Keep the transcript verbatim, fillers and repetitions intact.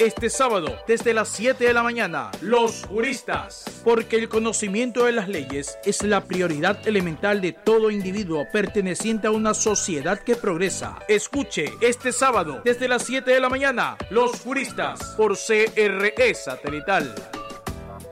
este sábado desde las siete de la mañana, Los Juristas, porque el conocimiento de las leyes es la prioridad elemental de todo individuo perteneciente a una sociedad que progresa. Escuche este sábado desde las siete de la mañana, Los Juristas, por C R E Satelital.